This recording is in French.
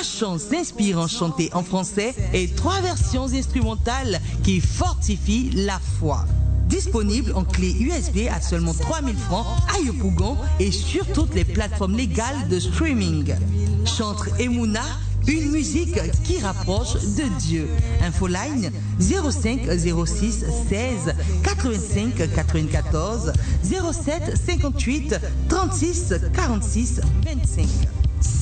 chants inspirants chantés en français et 3 versions instrumentales qui fortifient la foi. Disponible en clé USB à seulement 3000 francs à Yopougon et sur toutes les plateformes légales de streaming. Chantre Emouna, une musique qui rapproche de Dieu. Infoline 05 06 16 85 94 07 58 36 46 25.